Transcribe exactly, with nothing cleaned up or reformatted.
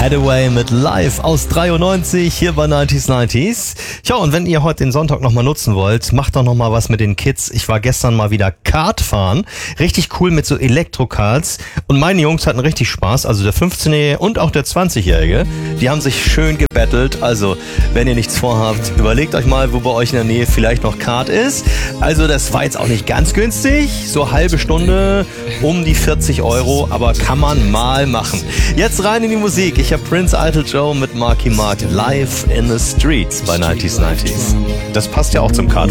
Hathaway mit Live aus dreiundneunzig hier bei neunzig neunzig. Tja, und wenn ihr heute den Sonntag nochmal nutzen wollt, macht doch nochmal was mit den Kids. Ich war gestern mal wieder Kart fahren. Richtig cool mit so Elektrokarts. Und meine Jungs hatten richtig Spaß. Also der fünfzehnjährige und auch der zwanzigjährige. Die haben sich schön gebettelt. Also, wenn ihr nichts vorhabt, überlegt euch mal, wo bei euch in der Nähe vielleicht noch Kart ist. Also, das war jetzt auch nicht ganz günstig. So halbe Stunde um die vierzig Euro. Aber kann man mal machen. Jetzt rein in die Musik. Ich habe Prince Idol Joe mit Marky Mark live in the streets bei neunzig neunzig. Das passt ja auch zum Kart.